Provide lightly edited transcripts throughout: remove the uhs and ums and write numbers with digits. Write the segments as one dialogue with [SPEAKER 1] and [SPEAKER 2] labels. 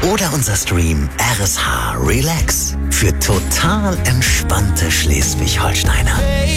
[SPEAKER 1] Oder unser Stream RSH Relax für total entspannte Schleswig-Holsteiner.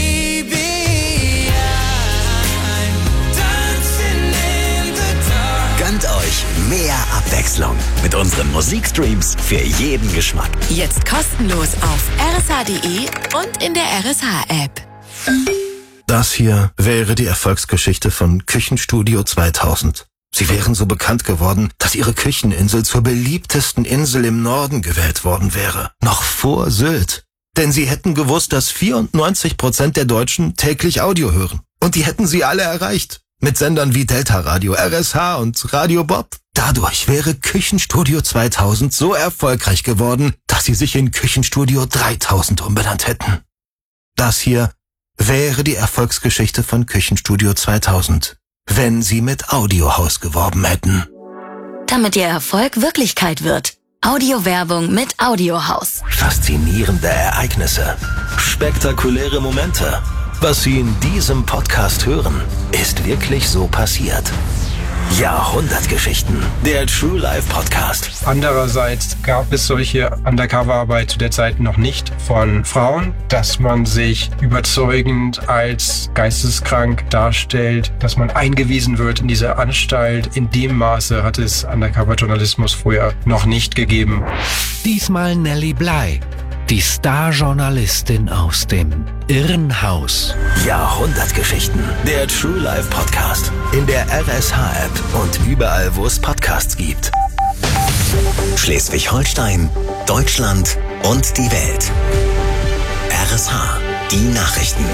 [SPEAKER 1] Gönnt euch mehr Abwechslung mit unseren Musikstreams für jeden Geschmack.
[SPEAKER 2] Jetzt kostenlos auf rsh.de und in der RSH-App.
[SPEAKER 3] Das hier wäre die Erfolgsgeschichte von Küchenstudio 2000. Sie wären so bekannt geworden, dass ihre Kücheninsel zur beliebtesten Insel im Norden gewählt worden wäre. Noch vor Sylt. Denn sie hätten gewusst, dass 94% der Deutschen täglich Audio hören. Und die hätten sie alle erreicht. Mit Sendern wie Delta Radio, RSH und Radio Bob. Dadurch wäre Küchenstudio 2000 so erfolgreich geworden, dass sie sich in Küchenstudio 3000 umbenannt hätten. Das hier wäre die Erfolgsgeschichte von Küchenstudio 2000. Wenn sie mit Audiohaus geworben hätten.
[SPEAKER 2] Damit ihr Erfolg Wirklichkeit wird. Audiowerbung mit Audiohaus.
[SPEAKER 3] Faszinierende Ereignisse. Spektakuläre Momente. Was Sie in diesem Podcast hören, ist wirklich so passiert. Jahrhundertgeschichten. Der True Life Podcast.
[SPEAKER 4] Andererseits gab es solche Undercover-Arbeit zu der Zeit noch nicht von Frauen, dass man sich überzeugend als geisteskrank darstellt, dass man eingewiesen wird in diese Anstalt. In dem Maße hat es Undercover-Journalismus vorher noch nicht gegeben.
[SPEAKER 5] Diesmal Nelly Bly, die Star-Journalistin aus dem Irrenhaus.
[SPEAKER 3] Jahrhundertgeschichten. Der True Life Podcast. In der RSH-App und überall, wo es Podcasts gibt.
[SPEAKER 1] Schleswig-Holstein, Deutschland und die Welt. RSH, die Nachrichten.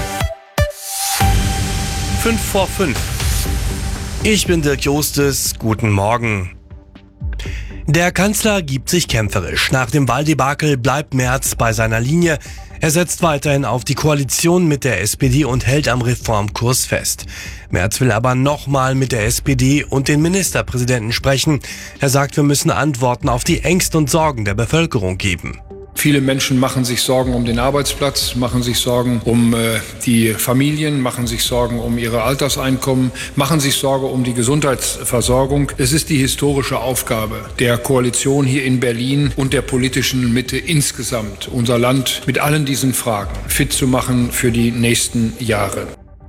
[SPEAKER 6] 5:05. Ich bin Dirk Jostes. Guten Morgen. Der Kanzler gibt sich kämpferisch. Nach dem Wahldebakel bleibt Merz bei seiner Linie. Er setzt weiterhin auf die Koalition mit der SPD und hält am Reformkurs fest. Merz will aber nochmal mit der SPD und den Ministerpräsidenten sprechen. Er sagt, wir müssen Antworten auf die Ängste und Sorgen der Bevölkerung geben.
[SPEAKER 7] Viele Menschen machen sich Sorgen um den Arbeitsplatz, machen sich Sorgen um die Familien, machen sich Sorgen um ihre Alterseinkommen, machen sich Sorge um die Gesundheitsversorgung. Es ist die historische Aufgabe der Koalition hier in Berlin und der politischen Mitte insgesamt, unser Land mit allen diesen Fragen fit zu machen für die nächsten Jahre.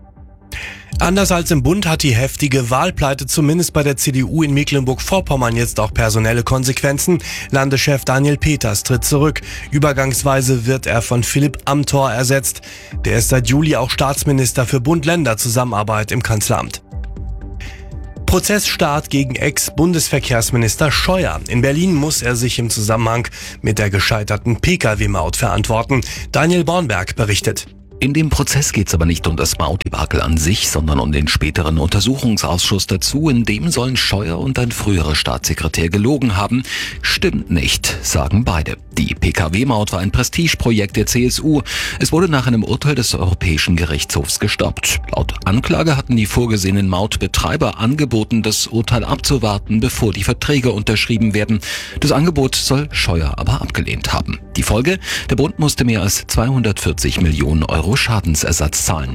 [SPEAKER 6] Anders als im Bund hat die heftige Wahlpleite zumindest bei der CDU in Mecklenburg-Vorpommern jetzt auch personelle Konsequenzen. Landeschef Daniel Peters tritt zurück. Übergangsweise wird er von Philipp Amthor ersetzt. Der ist seit Juli auch Staatsminister für Bund-Länder-Zusammenarbeit im Kanzleramt. Prozessstart gegen Ex-Bundesverkehrsminister Scheuer. In Berlin muss er sich im Zusammenhang mit der gescheiterten Pkw-Maut verantworten. Daniel Bornberg berichtet.
[SPEAKER 8] In dem Prozess geht es aber nicht um das Mautdebakel an sich, sondern um den späteren Untersuchungsausschuss dazu. In dem sollen Scheuer und ein früherer Staatssekretär gelogen haben. Stimmt nicht, sagen beide. Die Pkw-Maut war ein Prestigeprojekt der CSU. Es wurde nach einem Urteil des Europäischen Gerichtshofs gestoppt. Laut Anklage hatten die vorgesehenen Mautbetreiber angeboten, das Urteil abzuwarten, bevor die Verträge unterschrieben werden. Das Angebot soll Scheuer aber abgelehnt haben. Die Folge? Der Bund musste mehr als 240 Millionen Euro Schadensersatz zahlen.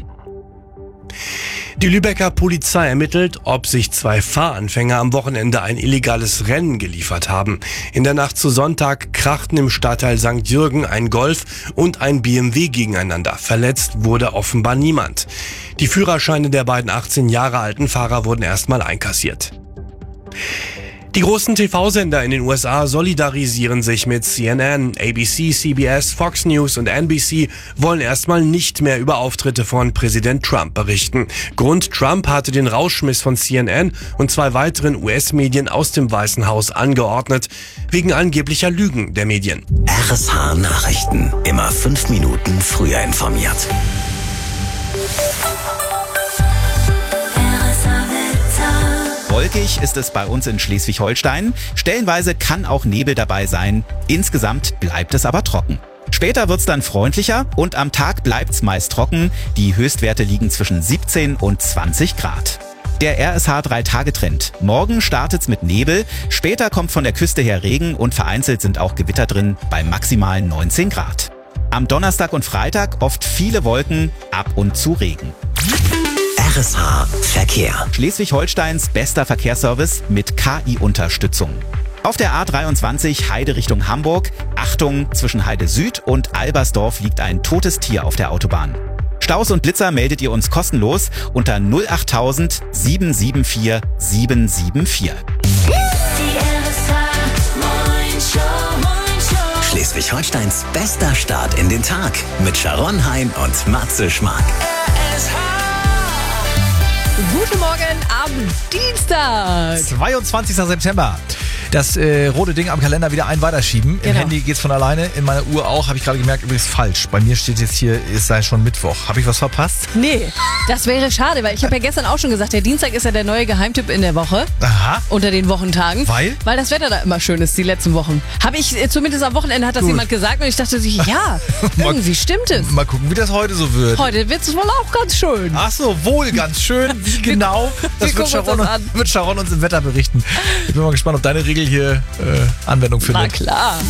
[SPEAKER 6] Die Lübecker Polizei ermittelt, ob sich 2 Fahranfänger am Wochenende ein illegales Rennen geliefert haben. In der Nacht zu Sonntag krachten im Stadtteil St. Jürgen ein Golf und ein BMW gegeneinander. Verletzt wurde offenbar niemand. Die Führerscheine der beiden 18 Jahre alten Fahrer wurden erstmal einkassiert. Die großen TV-Sender in den USA solidarisieren sich mit CNN. ABC, CBS, Fox News und NBC wollen erstmal nicht mehr über Auftritte von Präsident Trump berichten. Grund: Trump hatte den Rauschmiss von CNN und 2 weiteren US-Medien aus dem Weißen Haus angeordnet, wegen angeblicher Lügen der Medien.
[SPEAKER 1] RSH Nachrichten. Immer 5 Minuten früher informiert.
[SPEAKER 9] Wolkig ist es bei uns in Schleswig-Holstein. Stellenweise kann auch Nebel dabei sein. Insgesamt bleibt es aber trocken. Später wird's dann freundlicher und am Tag bleibt's meist trocken. Die Höchstwerte liegen zwischen 17 und 20 Grad. Der RSH 3-Tage-Trend. Morgen startet's mit Nebel, später kommt von der Küste her Regen und vereinzelt sind auch Gewitter drin bei maximal 19 Grad. Am Donnerstag und Freitag oft viele Wolken, ab und zu Regen.
[SPEAKER 1] RSH Verkehr.
[SPEAKER 9] Schleswig-Holsteins bester Verkehrsservice mit KI-Unterstützung. Auf der A23 Heide Richtung Hamburg. Achtung, zwischen Heide Süd und Albersdorf liegt ein totes Tier auf der Autobahn. Staus und Blitzer meldet ihr uns kostenlos unter 08000 774 774.
[SPEAKER 1] Schleswig-Holsteins bester Start in den Tag mit Sharon Hein und Matze Schmark.
[SPEAKER 10] Guten Morgen am Dienstag.
[SPEAKER 11] 22. September. Das rote Ding am Kalender wieder weiterschieben. Im Handy geht's von alleine, in meiner Uhr auch. Habe ich gerade gemerkt, übrigens falsch. Bei mir steht jetzt hier, es sei schon Mittwoch. Habe ich was verpasst?
[SPEAKER 10] Nee, das wäre schade, weil ich habe ja gestern auch schon gesagt, der Dienstag ist ja der neue Geheimtipp in der Woche.
[SPEAKER 11] Aha.
[SPEAKER 10] Unter den Wochentagen.
[SPEAKER 11] Weil?
[SPEAKER 10] Weil das Wetter da immer schön ist, die letzten Wochen. Habe ich, zumindest am Wochenende hat das jemand gesagt und ich dachte sich, ja, irgendwie stimmt es.
[SPEAKER 11] Mal gucken, wie das heute so wird.
[SPEAKER 10] Heute wird es wohl auch ganz schön.
[SPEAKER 11] Ach so, wohl ganz schön. Wie genau? Das wird Sharon uns im Wetter berichten. Ich bin mal gespannt, ob deine Regel hier Anwendung findet.
[SPEAKER 10] Na klar.